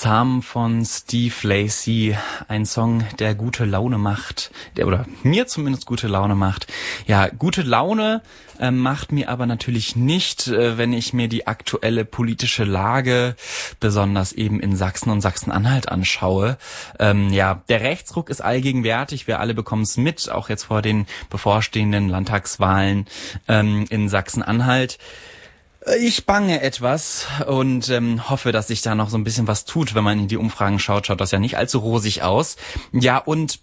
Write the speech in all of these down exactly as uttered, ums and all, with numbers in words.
Some von Steve Lacy, ein Song, der gute Laune macht, der oder mir zumindest gute Laune macht. Ja, gute Laune äh, macht mir aber natürlich nicht, äh, wenn ich mir die aktuelle politische Lage, besonders eben in Sachsen und Sachsen-Anhalt anschaue. Ähm, ja, der Rechtsruck ist allgegenwärtig, wir alle bekommen es mit, auch jetzt vor den bevorstehenden Landtagswahlen ähm, in Sachsen-Anhalt. Ich bange etwas und ähm, hoffe, dass sich da noch so ein bisschen was tut. Wenn man in die Umfragen schaut, schaut das ja nicht allzu rosig aus. Ja, und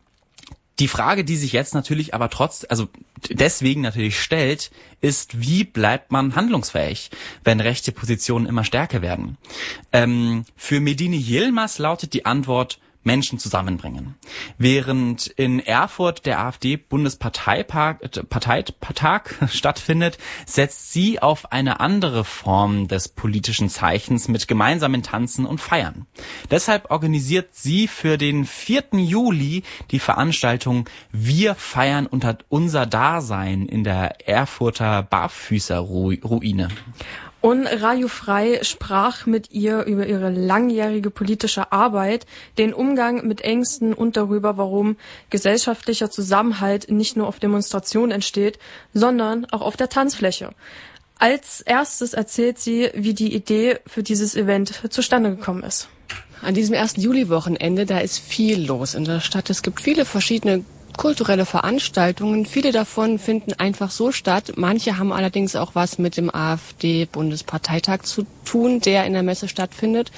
die Frage, die sich jetzt natürlich aber trotz, also deswegen natürlich stellt, ist, wie bleibt man handlungsfähig, wenn rechte Positionen immer stärker werden? Ähm, für Medine Yilmaz lautet die Antwort: Menschen zusammenbringen. Während in Erfurt der AfD-Bundesparteitag stattfindet, setzt sie auf eine andere Form des politischen Zeichens mit gemeinsamen Tanzen und Feiern. Deshalb organisiert sie für den vierten Juli die Veranstaltung Wir feiern unter unser Dasein in der Erfurter Barfüßerruine. Und Radio Frei sprach mit ihr über ihre langjährige politische Arbeit, den Umgang mit Ängsten und darüber, warum gesellschaftlicher Zusammenhalt nicht nur auf Demonstrationen entsteht, sondern auch auf der Tanzfläche. Als erstes erzählt sie, wie die Idee für dieses Event zustande gekommen ist. An diesem ersten Juli-Wochenende, da ist viel los in der Stadt. Es gibt viele verschiedene kulturelle Veranstaltungen. Viele davon finden einfach so statt. Manche haben allerdings auch was mit dem AfD-Bundesparteitag zu tun, der in der Messe stattfindet.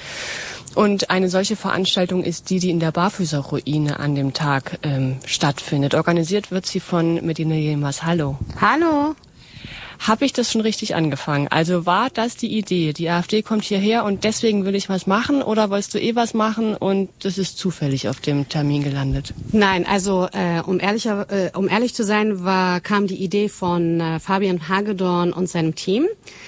Und eine solche Veranstaltung ist die, die in der Barfüßerruine an dem Tag ähm, stattfindet. Organisiert wird sie von Medine Yilmaz. Hallo. Hallo. Habe ich das schon richtig angefangen? Also war das die Idee? Die AfD kommt hierher und deswegen will ich was machen, oder wolltest du eh was machen und das ist zufällig auf dem Termin gelandet? Nein, also äh, um ehrlicher, äh, um ehrlich zu sein, war kam die Idee von äh, Fabian Hagedorn und seinem Team.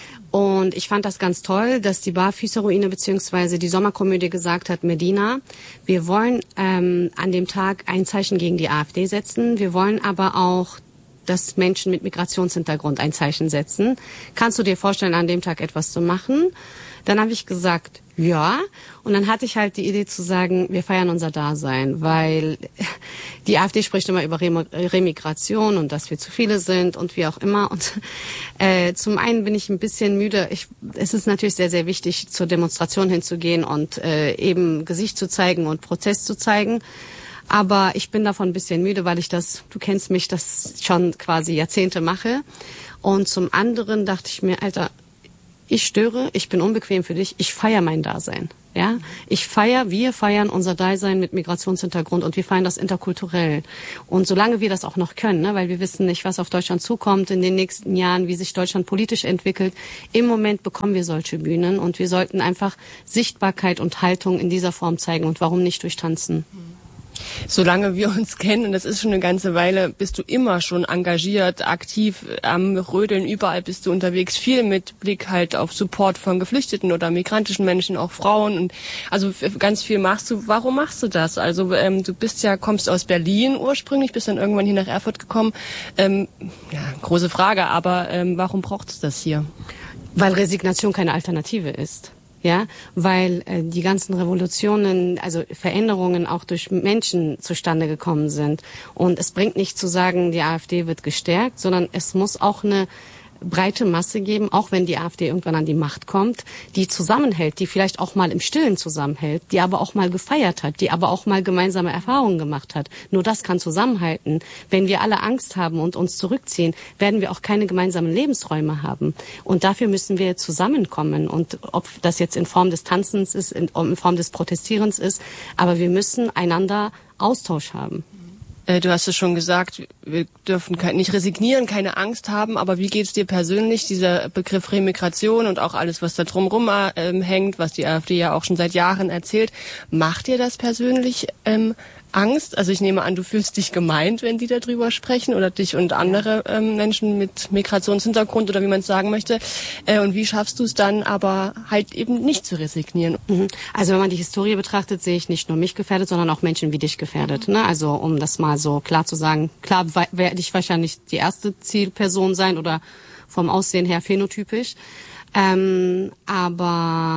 Und ich fand das ganz toll, dass die Barfüßerruine bzw. die Sommerkomödie gesagt hat: Medina, wir wollen ähm, an dem Tag ein Zeichen gegen die AfD setzen. Wir wollen aber auch, dass Menschen mit Migrationshintergrund ein Zeichen setzen. Kannst du dir vorstellen, an dem Tag etwas zu machen? Dann habe ich gesagt, ja. Und dann hatte ich halt die Idee zu sagen, wir feiern unser Dasein, weil die AfD spricht immer über Remigration und dass wir zu viele sind und wie auch immer. Und äh, zum einen bin ich ein bisschen müde. Ich, es ist natürlich sehr, sehr wichtig, zur Demonstration hinzugehen und äh, eben Gesicht zu zeigen und Protest zu zeigen. Aber ich bin davon ein bisschen müde, weil ich das, du kennst mich, das schon quasi Jahrzehnte mache. Und zum anderen dachte ich mir, Alter, ich störe, ich bin unbequem für dich, ich feiere mein Dasein. Ja, ich feiere, wir feiern unser Dasein mit Migrationshintergrund und wir feiern das interkulturell. Und solange wir das auch noch können, ne, weil wir wissen nicht, was auf Deutschland zukommt in den nächsten Jahren, wie sich Deutschland politisch entwickelt, im Moment bekommen wir solche Bühnen und wir sollten einfach Sichtbarkeit und Haltung in dieser Form zeigen und warum nicht durch Tanzen. Solange wir uns kennen, und das ist schon eine ganze Weile, bist du immer schon engagiert, aktiv am Rödeln, überall bist du unterwegs, viel mit Blick halt auf Support von Geflüchteten oder migrantischen Menschen, auch Frauen, und also ganz viel machst du. Warum machst du das? Also ähm, du bist ja, kommst aus Berlin ursprünglich, bist dann irgendwann hier nach Erfurt gekommen. Ähm, ja, große Frage, aber ähm, warum braucht es das hier? Weil Resignation keine Alternative ist. Ja, weil äh, die ganzen Revolutionen, also Veränderungen auch durch Menschen zustande gekommen sind. Und es bringt nicht zu sagen, die AfD wird gestärkt, sondern es muss auch eine breite Masse geben, auch wenn die AfD irgendwann an die Macht kommt, die zusammenhält, die vielleicht auch mal im Stillen zusammenhält, die aber auch mal gefeiert hat, die aber auch mal gemeinsame Erfahrungen gemacht hat. Nur das kann zusammenhalten. Wenn wir alle Angst haben und uns zurückziehen, werden wir auch keine gemeinsamen Lebensräume haben. Und dafür müssen wir zusammenkommen. Und ob das jetzt in Form des Tanzens ist, in, in Form des Protestierens ist, aber wir müssen einander Austausch haben. Du hast es schon gesagt, wir dürfen nicht resignieren, keine Angst haben, aber wie geht es dir persönlich, dieser Begriff Remigration und auch alles, was da drumherum ähm, hängt, was die AfD ja auch schon seit Jahren erzählt, macht dir das persönlich ähm, Angst? Also ich nehme an, du fühlst dich gemeint, wenn die darüber sprechen, oder dich und andere ähm, Menschen mit Migrationshintergrund oder wie man es sagen möchte. Äh, und wie schaffst du es dann aber halt eben nicht zu resignieren? Also wenn man die Historie betrachtet, sehe ich nicht nur mich gefährdet, sondern auch Menschen wie dich gefährdet. Ne? Also um das mal so klar zu sagen, klar werde ich wahrscheinlich die erste Zielperson sein oder vom Aussehen her phänotypisch. Ähm, aber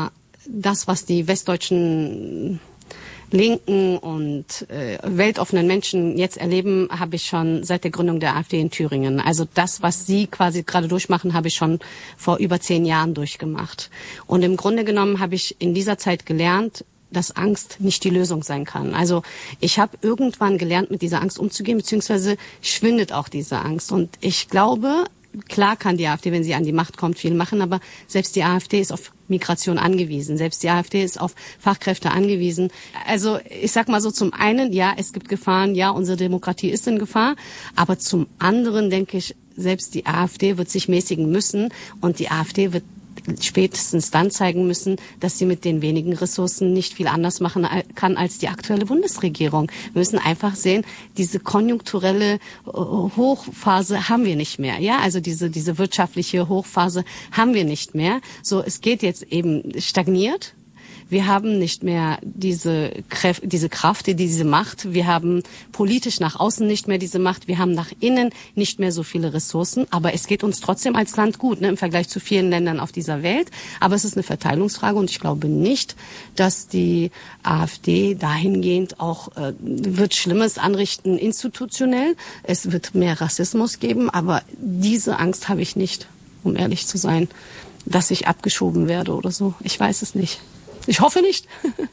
das, was die westdeutschen linken und äh, weltoffenen Menschen jetzt erleben, habe ich schon seit der Gründung der AfD in Thüringen. Also das, was sie quasi gerade durchmachen, habe ich schon vor über zehn Jahren durchgemacht. Und im Grunde genommen habe ich in dieser Zeit gelernt, dass Angst nicht die Lösung sein kann. Also ich habe irgendwann gelernt, mit dieser Angst umzugehen, beziehungsweise schwindet auch diese Angst. Und ich glaube, klar kann die AfD, wenn sie an die Macht kommt, viel machen, aber selbst die AfD ist auf Migration angewiesen. Selbst die AfD ist auf Fachkräfte angewiesen. Also ich sag mal so, zum einen, ja, es gibt Gefahren, ja, unsere Demokratie ist in Gefahr, aber zum anderen denke ich, selbst die AfD wird sich mäßigen müssen und die AfD wird spätestens dann zeigen müssen, dass sie mit den wenigen Ressourcen nicht viel anders machen kann als die aktuelle Bundesregierung. Wir müssen einfach sehen, diese konjunkturelle Hochphase haben wir nicht mehr. Ja, also diese diese wirtschaftliche Hochphase haben wir nicht mehr. So, es geht jetzt eben stagniert. Wir haben nicht mehr diese Kräf- diese Kraft, diese Macht. Wir haben politisch nach außen nicht mehr diese Macht. Wir haben nach innen nicht mehr so viele Ressourcen. Aber es geht uns trotzdem als Land gut, ne, im Vergleich zu vielen Ländern auf dieser Welt. Aber es ist eine Verteilungsfrage und ich glaube nicht, dass die AfD dahingehend auch äh, wird Schlimmes anrichten institutionell. Es wird mehr Rassismus geben. Aber diese Angst habe ich nicht, um ehrlich zu sein, dass ich abgeschoben werde oder so. Ich weiß es nicht. Ich hoffe nicht.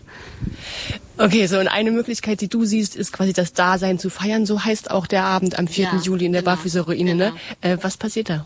Okay, so und eine Möglichkeit, die du siehst, ist quasi das Dasein zu feiern. So heißt auch der Abend am vierten Ja, Juli in der genau, Barfüßerruine. genau. Ne? Äh, was passiert da?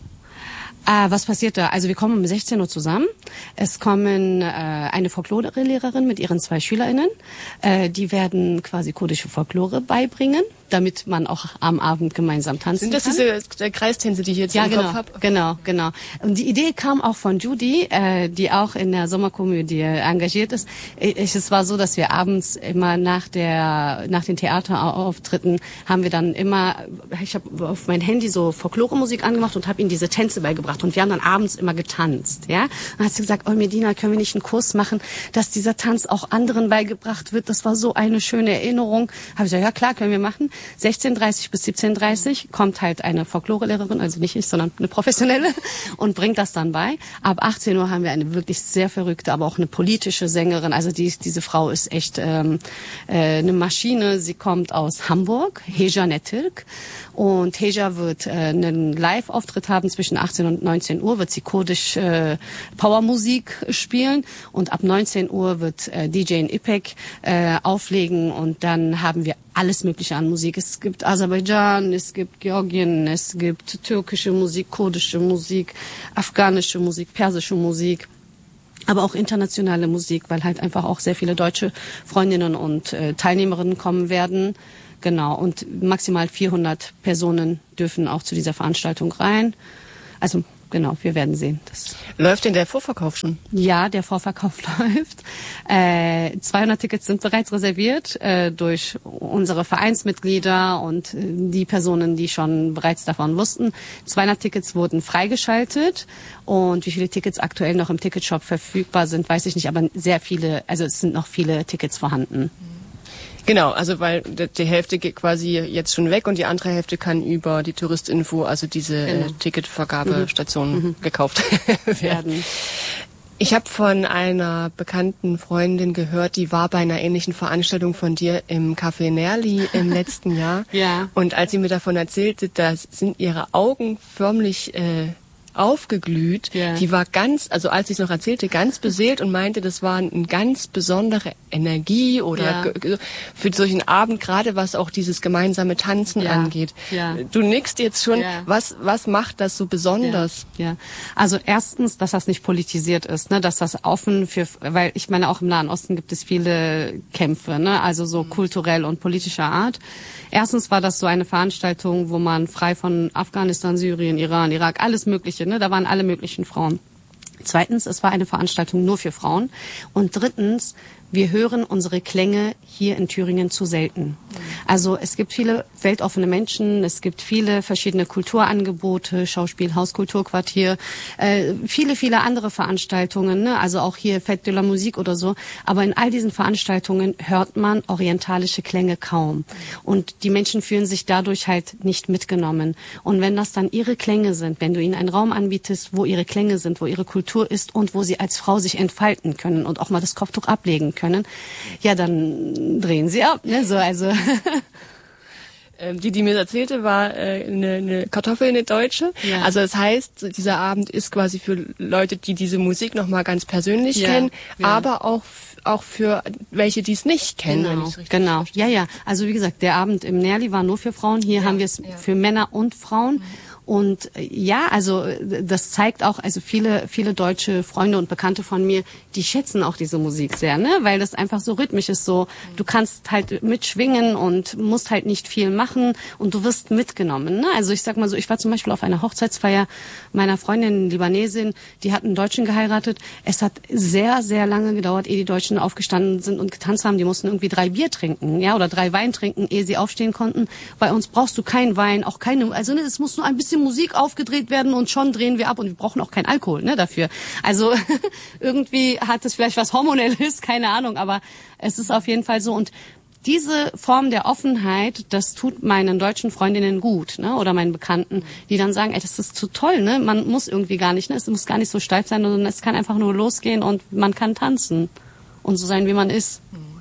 Ah, was passiert da? Also wir kommen um sechzehn Uhr zusammen. Es kommen äh, eine Folklore-Lehrerin mit ihren zwei SchülerInnen. Äh, die werden quasi kurdische Folklore beibringen, damit man auch am Abend gemeinsam tanzen Sind das kann. diese äh, Kreistänze, die ich jetzt Ja, im genau, Kopf habe? genau, genau. Und die Idee kam auch von Judy, äh, die auch in der Sommerkomödie engagiert ist. Ich, es war so, dass wir abends immer nach der nach den Theaterauftritten haben wir dann immer, ich habe auf mein Handy so Folklore-Musik angemacht und habe ihnen diese Tänze beigebracht und wir haben dann abends immer getanzt, ja. Und dann hat sie gesagt, oh Medina, können wir nicht einen Kurs machen, dass dieser Tanz auch anderen beigebracht wird? Das war so eine schöne Erinnerung. Habe ich gesagt, ja klar, können wir machen. sechzehn Uhr dreißig bis siebzehn Uhr dreißig kommt halt eine Folklore-Lehrerin, also nicht ich, sondern eine Professionelle und bringt das dann bei. Ab achtzehn Uhr haben wir eine wirklich sehr verrückte, aber auch eine politische Sängerin. Also die, diese Frau ist echt ähm, äh, eine Maschine. Sie kommt aus Hamburg, Heja Netürk. Und Heja wird äh, einen Live-Auftritt haben zwischen achtzehn und neunzehn Uhr, wird sie kurdisch äh, Powermusik spielen und ab neunzehn Uhr wird äh, D J Ipek äh, auflegen und dann haben wir alles Mögliche an Musik. Es gibt Aserbaidschan, es gibt Georgien, es gibt türkische Musik, kurdische Musik, afghanische Musik, persische Musik. Aber auch internationale Musik, weil halt einfach auch sehr viele deutsche Freundinnen und äh, Teilnehmerinnen kommen werden. Genau, und maximal vierhundert Personen dürfen auch zu dieser Veranstaltung rein. Also genau, wir werden sehen. Das Läuft denn der Vorverkauf schon? Ja, der Vorverkauf läuft. Äh, zweihundert Tickets sind bereits reserviert äh, durch unsere Vereinsmitglieder und äh, die Personen, die schon bereits davon wussten. zweihundert Tickets wurden freigeschaltet und wie viele Tickets aktuell noch im Ticketshop verfügbar sind, weiß ich nicht, aber sehr viele, also es sind noch viele Tickets vorhanden. Genau, also weil die Hälfte geht quasi jetzt schon weg und die andere Hälfte kann über die Touristinfo, also diese Genau. äh, Ticketvergabestation Mhm. gekauft werden. Ich habe von einer bekannten Freundin gehört, die war bei einer ähnlichen Veranstaltung von dir im Café Nerli im letzten Jahr. Ja. Und als sie mir davon erzählte, da sind ihre Augen förmlich äh, aufgeglüht. Ja. Die war ganz, also als ich es noch erzählte, ganz beseelt und meinte, das war eine ganz besondere Energie oder Ja. ge- ge- für solchen Abend, gerade was auch dieses gemeinsame Tanzen Ja. angeht. Ja. Du nickst jetzt schon. Ja. Was, was macht das so besonders? Ja, ja. Also erstens, dass das nicht politisiert ist, ne, dass das offen für, weil ich meine, auch im Nahen Osten gibt es viele Kämpfe, ne, also so kulturell und politischer Art. Erstens war das so eine Veranstaltung, wo man frei von Afghanistan, Syrien, Iran, Irak, alles Mögliche, ne, da waren alle möglichen Frauen. Zweitens, es war eine Veranstaltung nur für Frauen. Und drittens, wir hören unsere Klänge hier in Thüringen zu selten. Also es gibt viele weltoffene Menschen, es gibt viele verschiedene Kulturangebote, Schauspiel, Hauskulturquartier, äh, viele, viele andere Veranstaltungen, ne? Also auch hier Fête de la Musique oder so. Aber in all diesen Veranstaltungen hört man orientalische Klänge kaum. Und die Menschen fühlen sich dadurch halt nicht mitgenommen. Und wenn das dann ihre Klänge sind, wenn du ihnen einen Raum anbietest, wo ihre Klänge sind, wo ihre Kultur ist und wo sie als Frau sich entfalten können und auch mal das Kopftuch ablegen können, ja, dann drehen sie ab, ne? So, also. Die, die mir erzählte, war äh, eine, eine Kartoffel, eine Deutsche. Ja. Also das heißt, dieser Abend ist quasi für Leute, die diese Musik nochmal ganz persönlich ja. kennen, ja. aber auch auch für welche, die es nicht kennen. Genau, wenn ich's richtig genau. verstehe. Ja, ja. Also wie gesagt, der Abend im Nerli war nur für Frauen. Hier ja. haben wir es ja. für Männer und Frauen. Mhm. Und ja, also das zeigt auch, also viele viele deutsche Freunde und Bekannte von mir, die schätzen auch diese Musik sehr, ne, weil das einfach so rhythmisch ist, so du kannst halt mitschwingen und musst halt nicht viel machen und du wirst mitgenommen, ne? Also ich sag mal so, ich war zum Beispiel auf einer Hochzeitsfeier meiner Freundin, Libanesin, die hat einen Deutschen geheiratet. Es hat sehr sehr lange gedauert, ehe die Deutschen aufgestanden sind und getanzt haben. Die mussten irgendwie drei Bier trinken, ja, oder drei Wein trinken, ehe sie aufstehen konnten. Bei uns brauchst du keinen Wein, auch keine, also ne, es muss nur ein bisschen Musik aufgedreht werden und schon drehen wir ab und wir brauchen auch keinen Alkohol, ne, dafür. Also irgendwie hat es vielleicht was Hormonelles, keine Ahnung, aber es ist auf jeden Fall so. Und diese Form der Offenheit, das tut meinen deutschen Freundinnen gut, ne, oder meinen Bekannten, die dann sagen, ey, das ist zu toll, ne, man muss irgendwie gar nicht, ne, es muss gar nicht so steif sein, sondern es kann einfach nur losgehen und man kann tanzen und so sein, wie man ist.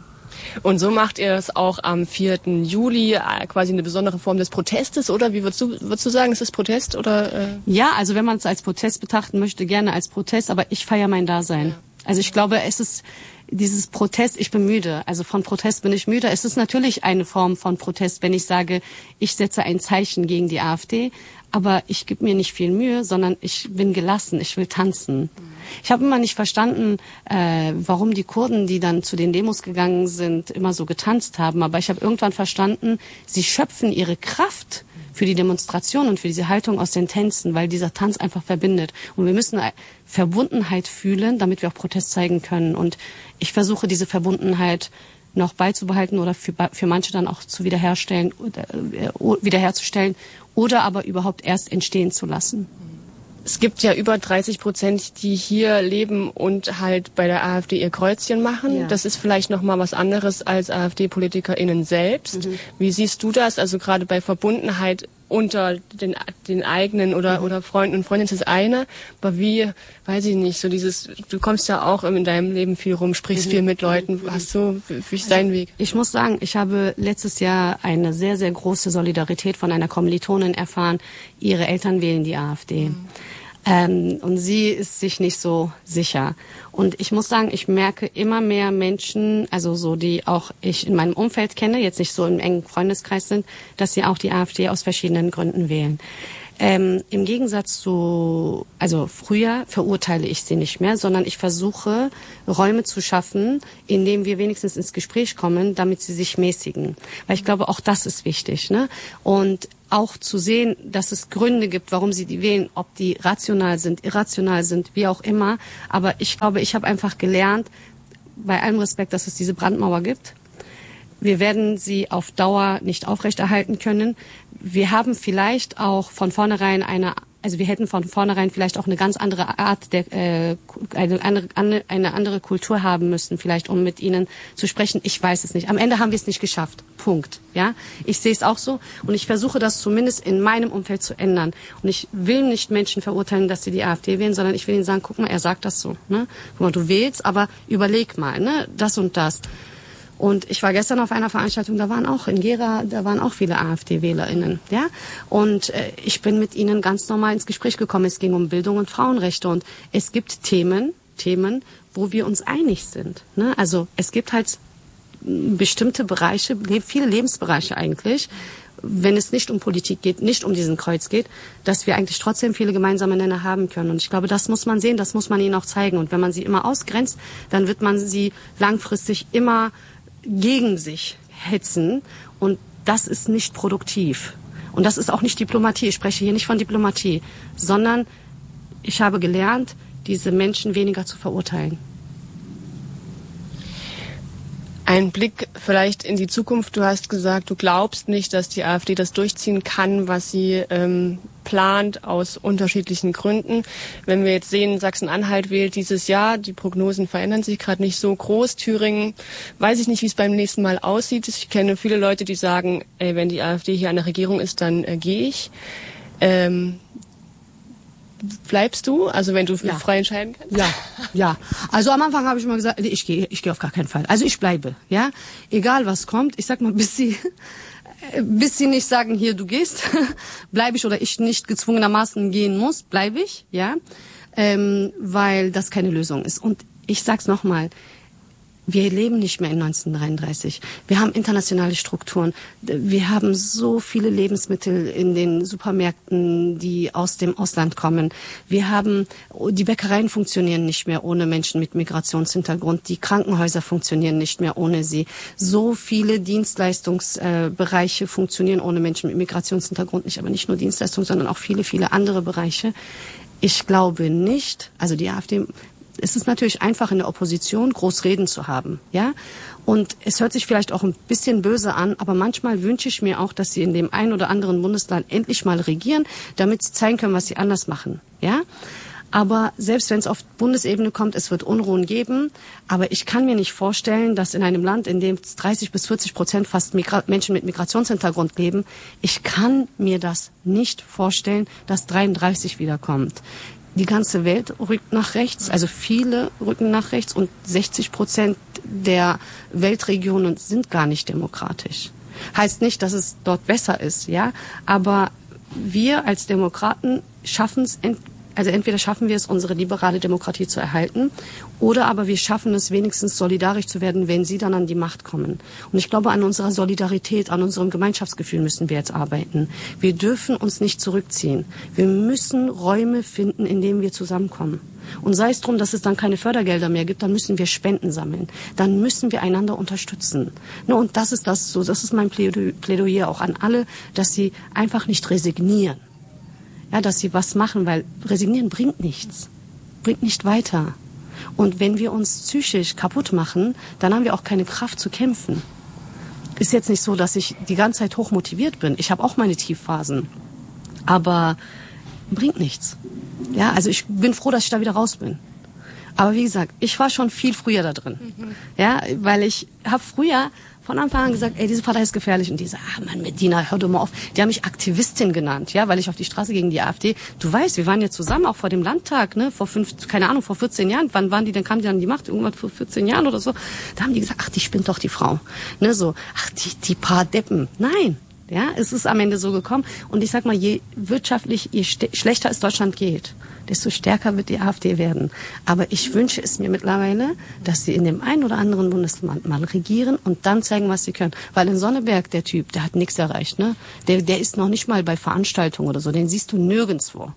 Und so macht ihr es auch am vierten Juli, quasi eine besondere Form des Protestes, oder? Wie würdest du, würdest du sagen, ist es Protest, oder? Äh? Ja, also wenn man es als Protest betrachten möchte, gerne als Protest, aber ich feiere mein Dasein. Ja. Also ich glaube, es ist dieses Protest, ich bin müde. Also von Protest bin ich müde. Es ist natürlich eine Form von Protest, wenn ich sage, ich setze ein Zeichen gegen die AfD, aber ich gebe mir nicht viel Mühe, sondern ich bin gelassen, ich will tanzen. Ich habe immer nicht verstanden, äh, warum die Kurden, die dann zu den Demos gegangen sind, immer so getanzt haben. Aber ich habe irgendwann verstanden, sie schöpfen ihre Kraft für die Demonstration und für diese Haltung aus den Tänzen, weil dieser Tanz einfach verbindet. Und wir müssen Verbundenheit fühlen, damit wir auch Protest zeigen können. Und ich versuche diese Verbundenheit noch beizubehalten oder für, für manche dann auch zu wiederherstellen, äh, wiederherzustellen oder aber überhaupt erst entstehen zu lassen. Es gibt ja über dreißig Prozent, die hier leben und halt bei der AfD ihr Kreuzchen machen. Ja. Das ist vielleicht noch mal was anderes als AfD-PolitikerInnen selbst. Mhm. Wie siehst du das? Also gerade bei Verbundenheit unter den, den eigenen oder, mhm. oder Freunden und Freundinnen ist das eine. Aber wie, weiß ich nicht, so dieses, du kommst ja auch in deinem Leben viel rum, sprichst mhm. viel mit Leuten. Hast du, wie ist dein Weg? Ich muss sagen, ich habe letztes Jahr eine sehr, sehr große Solidarität von einer Kommilitonin erfahren. Ihre Eltern wählen die AfD. Mhm. Ähm, und sie ist sich nicht so sicher. Und ich muss sagen, ich merke immer mehr Menschen, also so die auch ich in meinem Umfeld kenne, jetzt nicht so im engen Freundeskreis sind, dass sie auch die AfD aus verschiedenen Gründen wählen. Ähm, im Gegensatz zu, also früher verurteile ich sie nicht mehr, sondern ich versuche, Räume zu schaffen, in denen wir wenigstens ins Gespräch kommen, damit sie sich mäßigen. Weil ich glaube, auch das ist wichtig, ne? Und auch zu sehen, dass es Gründe gibt, warum sie die wählen, ob die rational sind, irrational sind, wie auch immer. Aber ich glaube, ich habe einfach gelernt, bei allem Respekt, dass es diese Brandmauer gibt. Wir werden sie auf Dauer nicht aufrechterhalten können. Wir haben vielleicht auch von vornherein eine, also wir hätten von vornherein vielleicht auch eine ganz andere Art, der, äh, eine, andere, eine andere Kultur haben müssen, vielleicht um mit ihnen zu sprechen. Ich weiß es nicht. Am Ende haben wir es nicht geschafft. Punkt. Ja, ich sehe es auch so und ich versuche das zumindest in meinem Umfeld zu ändern. Und ich will nicht Menschen verurteilen, dass sie die AfD wählen, sondern ich will ihnen sagen, guck mal, er sagt das so. Ne? Guck mal, du wählst, aber überleg mal, ne, das und das. Und ich war gestern auf einer Veranstaltung, da waren auch in Gera, da waren auch viele AfD-WählerInnen, ja. Und äh, ich bin mit ihnen ganz normal ins Gespräch gekommen. Es ging um Bildung und Frauenrechte und es gibt Themen, Themen, wo wir uns einig sind. Ne? Also es gibt halt bestimmte Bereiche, viele Lebensbereiche eigentlich, wenn es nicht um Politik geht, nicht um diesen Kreuz geht, dass wir eigentlich trotzdem viele gemeinsame Nenner haben können. Und ich glaube, das muss man sehen, das muss man ihnen auch zeigen. Und wenn man sie immer ausgrenzt, dann wird man sie langfristig immer gegen sich hetzen und das ist nicht produktiv. Und das ist auch nicht Diplomatie. Ich spreche hier nicht von Diplomatie, sondern ich habe gelernt, diese Menschen weniger zu verurteilen. Ein Blick vielleicht in die Zukunft. Du hast gesagt, du glaubst nicht, dass die AfD das durchziehen kann, was sie ähm, plant, aus unterschiedlichen Gründen. Wenn wir jetzt sehen, Sachsen-Anhalt wählt dieses Jahr, die Prognosen verändern sich gerade nicht so groß. Thüringen, weiß ich nicht, wie es beim nächsten Mal aussieht. Ich kenne viele Leute, die sagen, ey, wenn die AfD hier an der Regierung ist, dann äh, gehe ich. Ähm, Bleibst du? Also wenn du ja. frei entscheiden kannst? Ja, ja. Also am Anfang habe ich immer gesagt, ich gehe ich gehe auf gar keinen Fall. Also ich bleibe, ja. Egal was kommt, ich sag mal, bis sie bis sie nicht sagen, hier du gehst, bleibe ich, oder ich nicht gezwungenermaßen gehen muss, bleibe ich, ja. Ähm, weil das keine Lösung ist. Und ich sag's nochmal, wir leben nicht mehr in neunzehnhundertdreiunddreißig. Wir haben internationale Strukturen. Wir haben so viele Lebensmittel in den Supermärkten, die aus dem Ausland kommen. Wir haben, die Bäckereien funktionieren nicht mehr ohne Menschen mit Migrationshintergrund. Die Krankenhäuser funktionieren nicht mehr ohne sie. So viele Dienstleistungsbereiche funktionieren ohne Menschen mit Migrationshintergrund nicht. Aber nicht nur Dienstleistungen, sondern auch viele, viele andere Bereiche. Ich glaube nicht, also die AfD, es ist natürlich einfach in der Opposition groß reden zu haben, ja. Und es hört sich vielleicht auch ein bisschen böse an, aber manchmal wünsche ich mir auch, dass sie in dem einen oder anderen Bundesland endlich mal regieren, damit sie zeigen können, was sie anders machen, ja. Aber selbst wenn es auf Bundesebene kommt, es wird Unruhen geben. Aber ich kann mir nicht vorstellen, dass in einem Land, in dem dreißig bis vierzig Prozent fast Migra- Menschen mit Migrationshintergrund leben, ich kann mir das nicht vorstellen, dass dreiunddreißig wiederkommt. Die ganze Welt rückt nach rechts, also viele rücken nach rechts und sechzig Prozent der Weltregionen sind gar nicht demokratisch. Heißt nicht, dass es dort besser ist, ja, aber wir als Demokraten schaffen es, ent- also entweder schaffen wir es, unsere liberale Demokratie zu erhalten, oder aber wir schaffen es, wenigstens solidarisch zu werden, wenn sie dann an die Macht kommen. Und ich glaube, an unserer Solidarität, an unserem Gemeinschaftsgefühl müssen wir jetzt arbeiten. Wir dürfen uns nicht zurückziehen. Wir müssen Räume finden, in denen wir zusammenkommen. Und sei es drum, dass es dann keine Fördergelder mehr gibt, dann müssen wir Spenden sammeln. Dann müssen wir einander unterstützen. Ne, und das ist das so, das ist mein Plädoyer auch an alle, dass sie einfach nicht resignieren. Ja, dass sie was machen, weil resignieren bringt nichts, bringt nicht weiter. Und wenn wir uns psychisch kaputt machen, dann haben wir auch keine Kraft zu kämpfen. Ist jetzt nicht so, dass ich die ganze Zeit hoch motiviert bin. Ich habe auch meine Tiefphasen, aber bringt nichts. Ja, also ich bin froh, dass ich da wieder raus bin. Aber wie gesagt, ich war schon viel früher da drin. Mhm. Ja, weil ich habe früher von Anfang an gesagt, ey, diese Partei ist gefährlich. Und die so, ah Mann, Medina, hör doch mal auf. Die haben mich Aktivistin genannt, ja, weil ich auf die Straße gegen die AfD. Du weißt, wir waren ja zusammen auch vor dem Landtag, ne, vor fünf, keine Ahnung, vor vierzehn Jahren. Wann waren die denn, kamen die an die Macht? Irgendwann vor vierzehn Jahren oder so. Da haben die gesagt, ach, die spinnt doch die Frau. Ne, so, ach, die, die paar Deppen. Nein. Ja, es ist am Ende so gekommen. Und ich sag mal, je wirtschaftlich, je st- schlechter es Deutschland geht, desto stärker wird die AfD werden. Aber ich wünsche es mir mittlerweile, dass sie in dem einen oder anderen Bundesland mal regieren und dann zeigen, was sie können. Weil in Sonneberg, der Typ, der hat nichts erreicht, ne? Der, der ist noch nicht mal bei Veranstaltungen oder so. Den siehst du nirgendwo,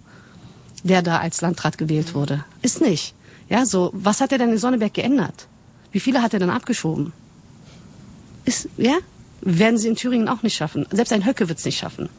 der da als Landrat gewählt wurde. Ist nicht. Ja, so, was hat er denn in Sonneberg geändert? Wie viele hat er denn abgeschoben? Ist, ja? Werden sie in Thüringen auch nicht schaffen. Selbst ein Höcke wird es nicht schaffen.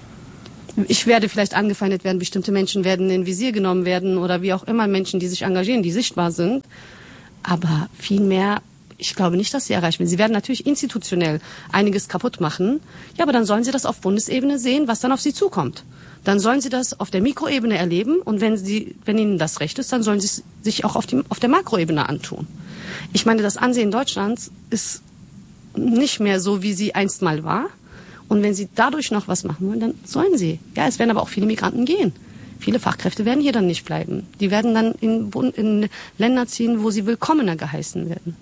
Ich werde vielleicht angefeindet werden, bestimmte Menschen werden in Visier genommen werden oder wie auch immer, Menschen, die sich engagieren, die sichtbar sind. Aber viel mehr, ich glaube nicht, dass sie erreichen werden. Sie werden natürlich institutionell einiges kaputt machen. Ja, aber dann sollen sie das auf Bundesebene sehen, was dann auf sie zukommt. Dann sollen sie das auf der Mikroebene erleben und wenn sie, wenn ihnen das recht ist, dann sollen sie es sich auch auf, die, auf der Makroebene antun. Ich meine, das Ansehen Deutschlands ist nicht mehr so, wie sie einst mal war. Und wenn sie dadurch noch was machen wollen, dann sollen sie. Ja, es werden aber auch viele Migranten gehen. Viele Fachkräfte werden hier dann nicht bleiben. Die werden dann in, in Länder ziehen, wo sie willkommener geheißen werden.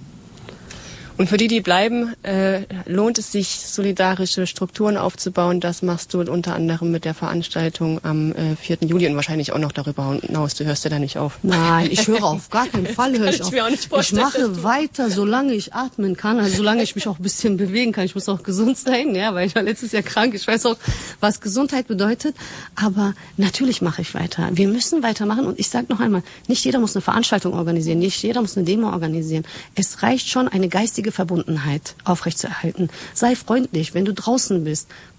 Und für die, die bleiben, äh, lohnt es sich, solidarische Strukturen aufzubauen. Das machst du unter anderem mit der Veranstaltung am äh, vierten Juli und wahrscheinlich auch noch darüber hinaus. Du hörst ja da nicht auf. Nein, ich höre auf gar keinen Fall. Höre ich auf. Ich mache weiter, solange ich atmen kann, also solange ich mich auch ein bisschen bewegen kann. Ich muss auch gesund sein, ja, weil ich war letztes Jahr krank. Ich weiß auch, was Gesundheit bedeutet. Aber natürlich mache ich weiter. Wir müssen weitermachen. Und ich sage noch einmal, nicht jeder muss eine Veranstaltung organisieren, nicht jeder muss eine Demo organisieren. Es reicht schon, eine geistige Verbundenheit aufrechtzuerhalten. Sei freundlich, wenn du draußen bist. Guck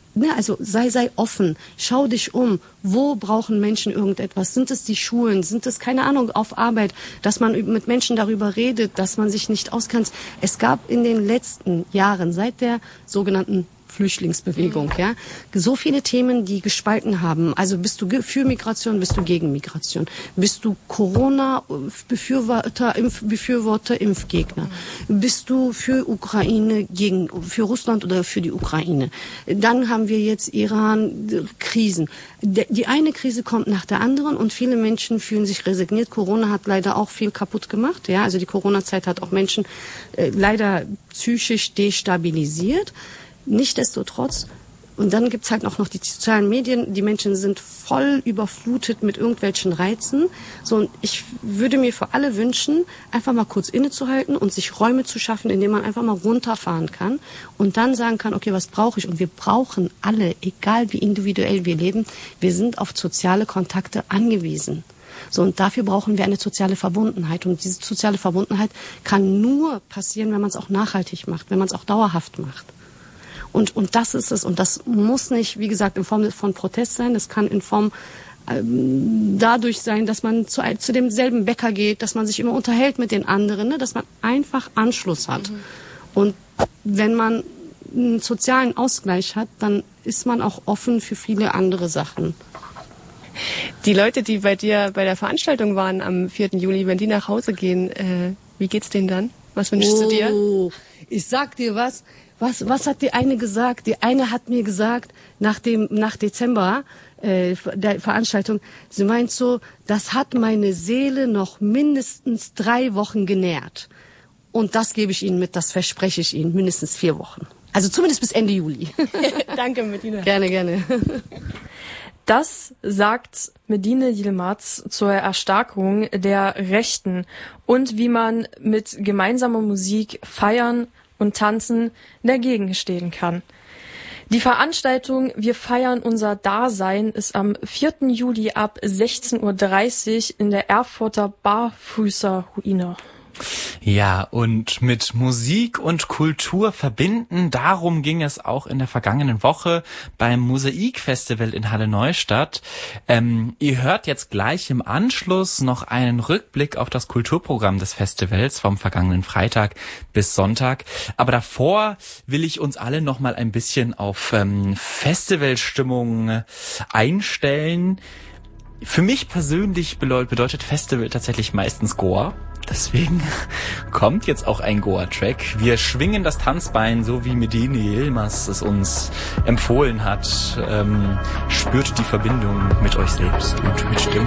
Ne, also sei, sei offen, schau dich um, wo brauchen Menschen irgendetwas? Sind es die Schulen, sind es, keine Ahnung, auf Arbeit, dass man mit Menschen darüber redet, dass man sich nicht auskennt. Es gab in den letzten Jahren, seit der sogenannten Flüchtlingsbewegung, ja, so viele Themen, die gespalten haben. Also bist du für Migration, bist du gegen Migration? Bist du Corona-Befürworter, Impfbefürworter, Impfgegner? Bist du für Ukraine, gegen, für Russland oder für die Ukraine? Dann haben wir jetzt Iran, Krisen. Die eine Krise kommt nach der anderen und viele Menschen fühlen sich resigniert. Corona hat leider auch viel kaputt gemacht, ja. Also die Corona-Zeit hat auch Menschen äh, leider psychisch destabilisiert. Nichtsdestotrotz, und dann gibt's halt auch noch die sozialen Medien, die Menschen sind voll überflutet mit irgendwelchen Reizen. So, und ich würde mir für alle wünschen, einfach mal kurz innezuhalten und sich Räume zu schaffen, in denen man einfach mal runterfahren kann und dann sagen kann, okay, was brauche ich? Und wir brauchen alle, egal wie individuell wir leben, wir sind auf soziale Kontakte angewiesen. So, und dafür brauchen wir eine soziale Verbundenheit. Und diese soziale Verbundenheit kann nur passieren, wenn man es auch nachhaltig macht, wenn man es auch dauerhaft macht. Und, und das ist es. Und das muss nicht, wie gesagt, in Form von Protest sein. Das kann in Form ähm, dadurch sein, dass man zu, zu demselben Bäcker geht, dass man sich immer unterhält mit den anderen, ne? Dass man einfach Anschluss hat. Mhm. Und wenn man einen sozialen Ausgleich hat, dann ist man auch offen für viele andere Sachen. Die Leute, die bei dir bei der Veranstaltung waren am vierten Juli, wenn die nach Hause gehen, äh, wie geht's denen dann? Was wünschst oh, du dir? Ich sag dir was. Was, was hat die eine gesagt? Die eine hat mir gesagt, nach dem, nach Dezember, äh, der Veranstaltung, sie meint so, das hat meine Seele noch mindestens drei Wochen genährt. Und das gebe ich Ihnen mit, das verspreche ich Ihnen, mindestens vier Wochen. Also zumindest bis Ende Juli. Danke, Medine. Gerne, gerne. Das sagt Medine Yilmaz zur Erstarkung der Rechten und wie man mit gemeinsamer Musik feiern und Tanzen dagegen stehen kann. Die Veranstaltung Wir feiern unser Dasein ist am vierten Juli ab sechzehn Uhr dreißig in der Erfurter Barfüßerruine. Ja, und mit Musik und Kultur verbinden, darum ging es auch in der vergangenen Woche beim Mosaik-Festival in Halle Neustadt. Ähm, ihr hört jetzt gleich im Anschluss noch einen Rückblick auf das Kulturprogramm des Festivals vom vergangenen Freitag bis Sonntag. Aber davor will ich uns alle noch mal ein bisschen auf ähm, Festivalstimmung einstellen. Für mich persönlich bedeutet Festival tatsächlich meistens Goa. Deswegen kommt jetzt auch ein Goa-Track. Wir schwingen das Tanzbein, so wie Medine Yilmaz es uns empfohlen hat. Ähm, spürt die Verbindung mit euch selbst und mit dem